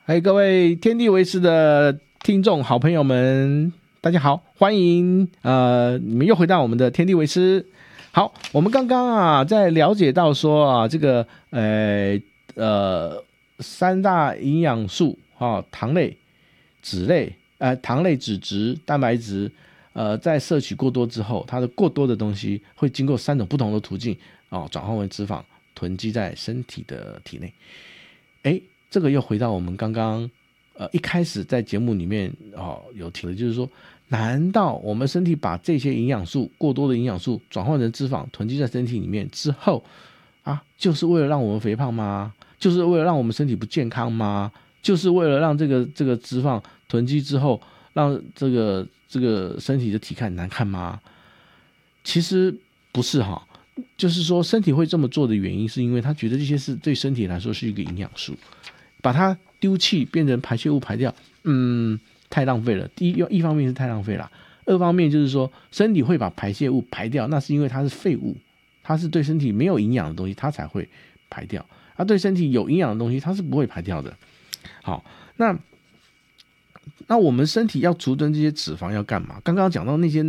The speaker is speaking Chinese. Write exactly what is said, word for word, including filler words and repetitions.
嗨，各位天地为师的听众好朋友们，大家好，欢迎呃，你们又回到我们的天地为师。好，我们刚刚啊，在了解到说啊，这个呃呃三大营养素啊，糖类、脂类、呃糖类、脂质、蛋白质，呃，在摄取过多之后，它的过多的东西会经过三种不同的途径哦，转换为脂肪，囤积在身体的体内。哎，这个又回到我们刚刚呃一开始在节目里面哦有提的，就是说，难道我们身体把这些营养素过多的营养素转换成脂肪囤积在身体里面之后啊，就是为了让我们肥胖吗？就是为了让我们身体不健康吗？就是为了让这个这个脂肪囤积之后，让这个这个身体的体态难看吗？其实不是哈，就是说身体会这么做的原因，是因为他觉得这些是对身体来说是一个营养素，把它丢弃变成排泄物排掉，嗯，太浪费了。第一，一方面是太浪费了，二方面就是说身体会把排泄物排掉，那是因为它是废物，它是对身体没有营养的东西，它才会排掉。它对身体有营养的东西，它是不会排掉的。好，那那我们身体要储存这些脂肪要干嘛？刚刚讲到那些